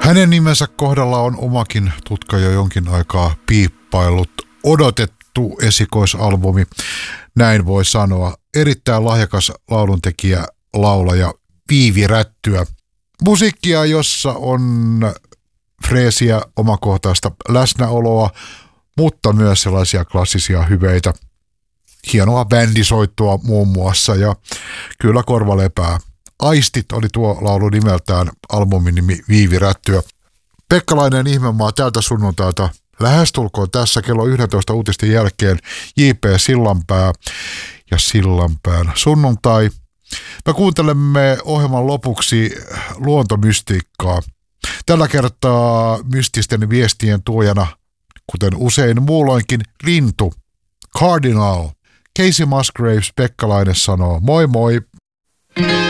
Hänen nimensä kohdalla on omakin tutka jo jonkin aikaa piippaillut. Odotettu esikoisalbumi, näin voi sanoa. Erittäin lahjakas lauluntekijä, laulaja Viivi Rättyä. Musiikkia, jossa on freesiä, omakohtaista läsnäoloa, mutta myös sellaisia klassisia hyveitä. Hienoa bändisoittoa muun muassa ja kyllä korva lepää. Aistit oli tuo laulu nimeltään, albumin nimi Viivi Rättyä. Pekkalainen Ihmemaa tältä sunnuntaita lähestulkoon tässä kello 11 uutisten jälkeen J.P. Sillanpää ja Sillanpään sunnuntai. Me kuuntelemme ohjelman lopuksi luontomystiikkaa. Tällä kertaa mystisten viestien tuojana, kuten usein muulloinkin, lintu, Cardinal. Casey Musgraves, Pekkalainen sanoo moi moi.